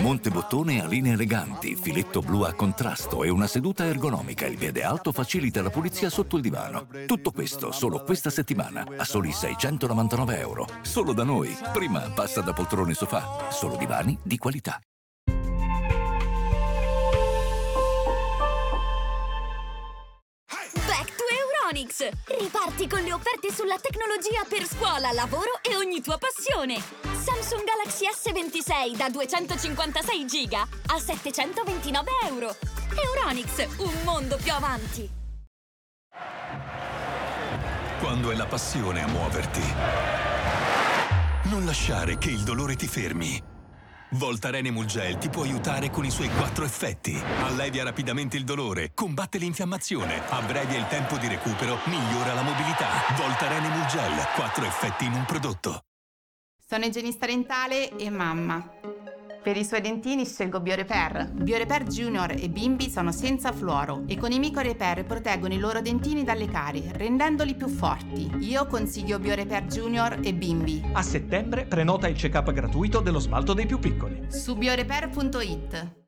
Montebottone a linee eleganti, filetto blu a contrasto e una seduta ergonomica. Il piede alto facilita la pulizia sotto il divano. Tutto questo solo questa settimana a soli €699. Solo da noi. Prima passa da poltrone sofà. Solo divani di qualità. Back to Euronics! Riparti con le offerte sulla tecnologia per scuola, lavoro e ogni tua passione. Samsung Galaxy S26 da 256 GB a €729. Euronics, un mondo più avanti. Quando è la passione a muoverti, non lasciare che il dolore ti fermi. Voltaren Emulgel ti può aiutare con i suoi 4 effetti. Allevia rapidamente il dolore, combatte l'infiammazione, abbrevia il tempo di recupero, migliora la mobilità. Voltaren Emulgel, 4 effetti in un prodotto. Sono igienista dentale e mamma. Per i suoi dentini scelgo BioRepair. BioRepair Junior e Bimbi sono senza fluoro e con i MicroRepair proteggono i loro dentini dalle carie, rendendoli più forti. Io consiglio BioRepair Junior e Bimbi. A settembre prenota il check-up gratuito dello smalto dei più piccoli. Su biorepair.it.